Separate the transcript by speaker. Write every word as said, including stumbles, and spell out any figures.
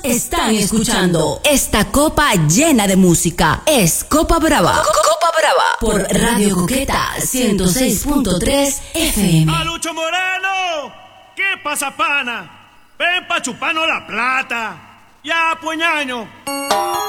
Speaker 1: Están escuchando esta copa llena de música. Es Copa Brava. Copa Brava. Por Radio Coqueta ciento seis punto tres F M.
Speaker 2: ¡A Lucho Moreno! ¿Qué pasa, pana? Ven pa' chuparnos la plata. Ya, puñaño.